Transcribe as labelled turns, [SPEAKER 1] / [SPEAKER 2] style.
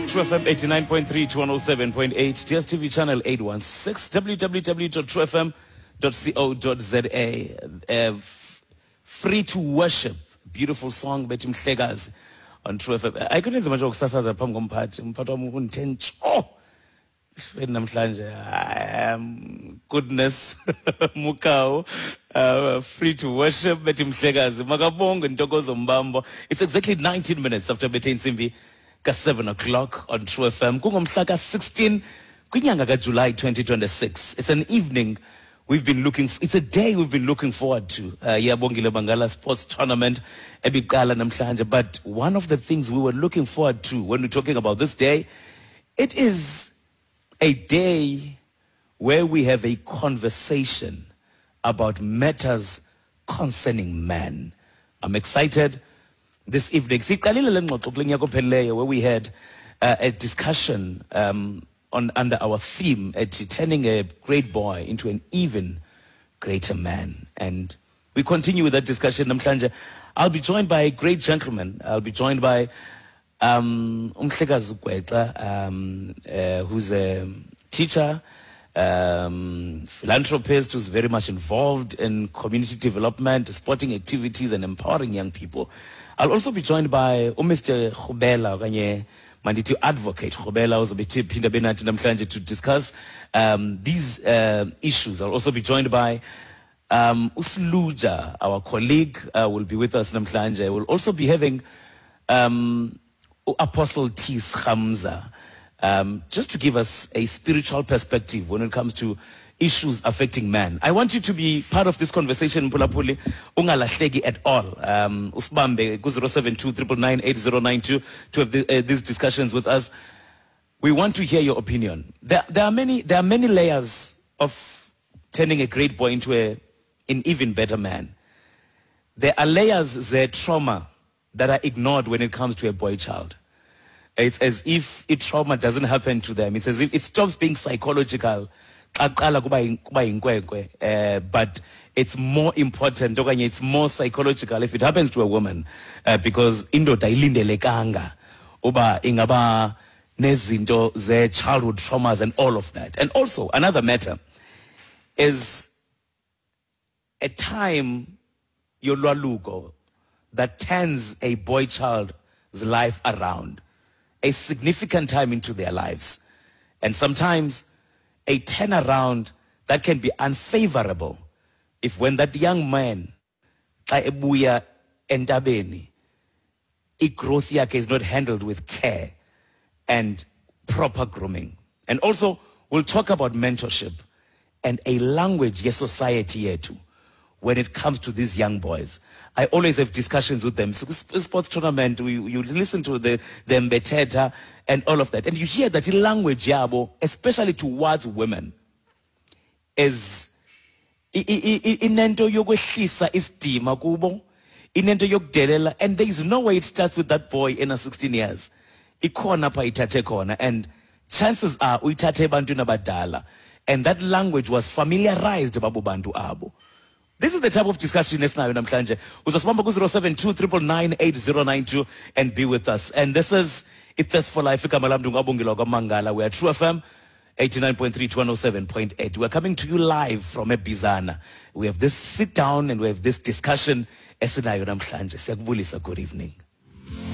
[SPEAKER 1] True FM 89.3 to 107.8, DSTV channel 816, www.truefm.co.za. Free to worship. Beautiful song, Betty Mhlegazi on True FM. I couldn't imagine ukusasaza phambi komphathi. Umphathi wami undithe namhlanje. Goodness, Mukau, free to worship, Betty Mhlegazi. Makabongo ntokozo mbambo. It's exactly 19 minutes after Betty Nsimbi. 7 o'clock on True FM. Kungomhlaka 16 kwinyanga July 2026. It's an evening it's a day we've been looking forward to. Yabongile Bangala Sports Tournament ebiqala namhlanje. But one of the things we were looking forward to when we're talking about this day, it is a day where we have a conversation about matters concerning man. I'm excited. This evening, where we had a discussion under our theme at turning a great boy into an even greater man. And we continue with that discussion. I'll be joined by a great gentleman. I'll be joined by Mhlegazi Gweta, who's a teacher, philanthropist who's very much involved in community development, sporting activities, and empowering young people. I'll also be joined by Mr. Khubela, Manditi advocate Khubela, to discuss these issues. I'll also be joined by Usluja, our colleague, will be with us. We'll also be having Apostle Tis Hamza, just to give us a spiritual perspective when it comes to issues affecting man. I want you to be part of this conversation, Mpulapuli, ungalahleki at all. Usbambe, 072-999-8092, to have these discussions with us. We want to hear your opinion. There are many layers of turning a great boy into an even better man. There are layers, there are trauma that are ignored when it comes to a boy child. It's as if trauma doesn't happen to them. It's as if it stops being psychological. But it's more important, it's more psychological if it happens to a woman, because indoda ilindelekanga uba ingaba nezinto ze childhood traumas and all of that. And also another matter is a time yolwaluko that turns a boy child's life around, a significant time into their lives. And sometimes a turnaround that can be unfavorable if when that young man ebuya entabeni, growth yakhe is not handled with care and proper grooming. And also we'll talk about mentorship and a language society yetu when it comes to these young boys. I always have discussions with them. So sports tournament, you listen to the mbeteta and all of that. And you hear that in language yabo, especially towards women, is inento yokwehlisa isidima kubo, inento yokdelela, and there is no way it starts with that boy in 16 years. Ikhona pa ithathe khona, and chances are uithathe bantwini abadala, and that language was familiarized babu bantu abo. This is the type of discussion esinayo namhlanje. Uzasibamba ku 072-999-8092 and be with us. And this is It's Just for Life. Igama lami ngabongela kwaMangala. We are True FM 89.3 to 107.8. We are coming to you live from eBizana. We have this sit down and we have this discussion esinayo namhlanje. Siyakubulisa, good evening.